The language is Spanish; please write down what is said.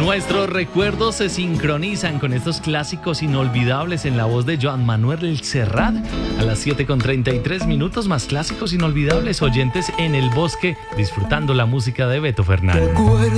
Nuestros recuerdos se sincronizan con estos clásicos inolvidables en la voz de Joan Manuel Serrat. A las 7:33 más clásicos inolvidables, oyentes en el bosque, disfrutando la música de Beto Fernández.